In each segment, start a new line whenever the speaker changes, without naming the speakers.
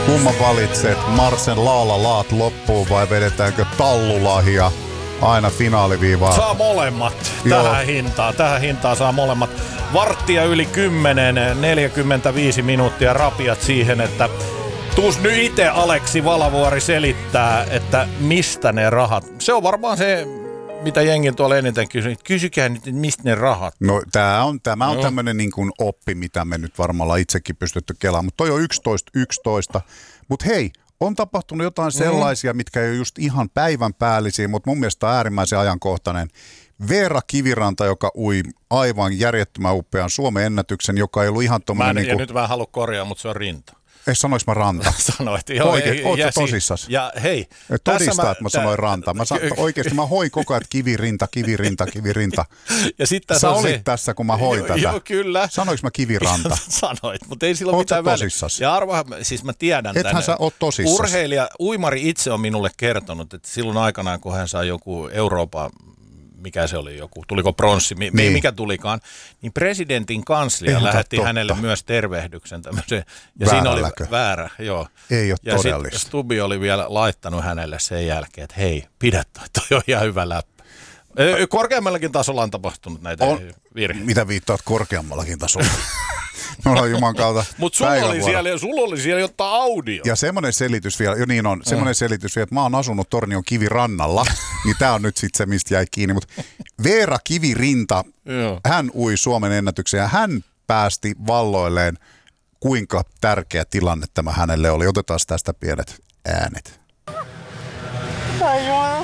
Kumman valitset? Marsen laala laat loppuun vai vedetäänkö tallulahia aina finaaliviivaan?
Saa molemmat tähän hintaan saa molemmat. Varttia yli 10, 45 minuuttia rapiat siihen, että tuus nyt itse Aleksi Valavuori selittää, että mistä ne rahat. Se on varmaan se, mitä jengin tuolla eniten kysyy. Kysykää nyt, mistä ne rahat.
No tämä on tämmöinen niin kuin oppi, mitä me nyt varmaan itsekin pystytty kelaamaan. Mutta toi on 11. Mutta hei, on tapahtunut jotain sellaisia, mitkä ei ole just ihan päivän päällisiä, mutta mun mielestä on äärimmäisen ajankohtainen. Veera Kiviranta, joka ui aivan järjettömän upean Suomen ennätyksen, joka ei ollut ihan tommoinen...
Ja nyt mä en halua korjaa, mutta se on rinta.
Sanois mä ranta?
Sanoit. Joo,
Ootko tosissas?
Ja hei.
Todistaa, että mä sanoin ranta. Oikeesti mä hoin koko ajan kivirinta.
Ja sitten
sä olit tässä, kun mä hoin tätä.
Joo, kyllä.
Sanoinko mä kiviranta?
Sanoit, mutta ei sillä ole mitään väliä. Ja arvahan, siis mä tiedän tänne.
Ethän sä oot tosissas.
Uimari itse on minulle kertonut, että silloin aikanaan, kun hän sai joku Euroopan, mikä se oli joku, tuliko pronssi, mikä tulikaan, niin presidentin kanslia lähetti hänelle myös tervehdyksen tämmöisen. Ja siinä oli väärä, joo.
Ei ole
ja
todellista.
Ja sitten Stubbi oli vielä laittanut hänelle sen jälkeen, että hei, pidä toi on ihan hyvä läppä. Korkeammallakin tasolla on tapahtunut näitä virheitä.
Mitä viittaat korkeammallakin tasolla? Me ollaan juman kautta.
Mutta sulla oli siellä jotain audio.
Ja semmoinen selitys vielä, semmoinen selitys vielä, että mä oon asunut Tornion kivirannalla, niin tää on nyt sitten se, mistä jäi kiinni. Mutta Veera Kivirinta, hän ui Suomen ennätyksen ja hän päästi valloilleen, kuinka tärkeä tilanne tämä hänelle oli. Otetaan tästä pienet äänet.
Ai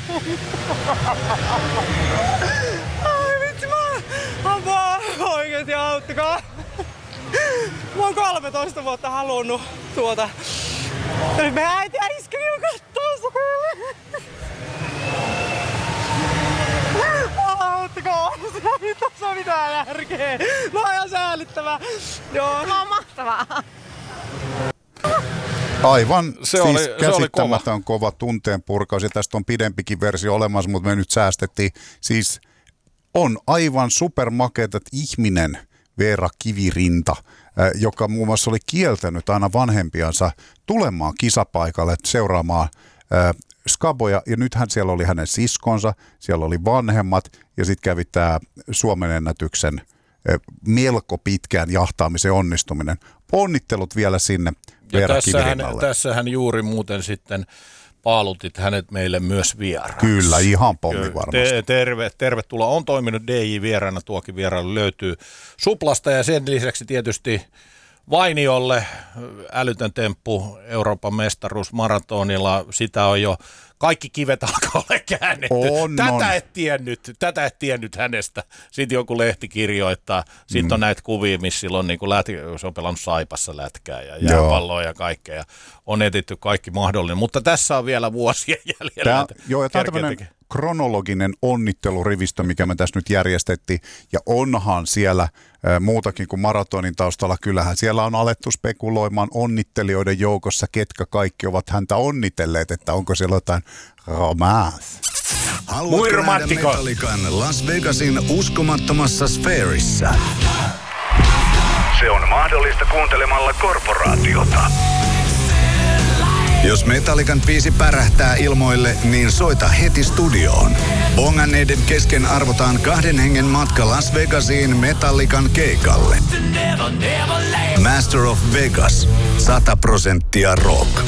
vitsi, mä oikeesti auttakaa. Mä oon 13 vuotta halunnut tuota. Nyt me äiti ja iskä on kattoo. Auttakaa. Se ei tässä ole mitään järkeä. Mä oon ihan säällittävää. Joo. Mä oon mahtavaa.
Aivan, se käsittämätön kova tunteen purkaus ja tästä on pidempikin versio olemassa, mutta me nyt säästettiin. Siis on aivan supermakeata ihminen Veera Kivirinta, joka muun muassa oli kieltänyt aina vanhempiansa tulemaan kisapaikalle seuraamaan skaboja. Ja nythän siellä oli hänen siskonsa, siellä oli vanhemmat ja sitten kävi tämä Suomen ennätyksen melko pitkään jahtaamisen onnistuminen. Onnittelut vielä sinne Veera Kivirinnalle.
Tässähän juuri muuten sitten paalutit hänet meille myös vieraaksi.
Kyllä, ihan pommi varmasti.
Tervetuloa. On toiminut DJ-vieraana, tuokin vierailu löytyy Suplasta ja sen lisäksi tietysti Vainiolle älytön temppu Euroopan mestaruus maratonilla. Sitä on jo kaikki kivet alkaa olla käännetty. Tätä et tiennyt hänestä. Sitten joku lehti kirjoittaa. Sitten on näitä kuvia, missä silloin niin se on pelannut Saipassa lätkää ja jääpalloa ja kaikkea. On etitty kaikki mahdollinen, mutta tässä on vielä vuosia jäljellä.
Tämä on tämmöinen kronologinen onnittelurivistö, mikä me tässä nyt järjestettiin. Ja onhan siellä muutakin kuin maratonin taustalla. Kyllähän siellä on alettu spekuloimaan onnittelijoiden joukossa, ketkä kaikki ovat häntä onnitelleet, että onko siellä jotain romance.
Haluatko nähdä Metallican Las Vegasin uskomattomassa sfäärissä? Se on mahdollista kuuntelemalla Korporaatiota. Jos Metallican biisi pärähtää ilmoille, niin soita heti studioon. Bonganneiden kesken arvotaan 2 hengen matka Las Vegasiin Metallican keikalle. Master of Vegas. 100% rock.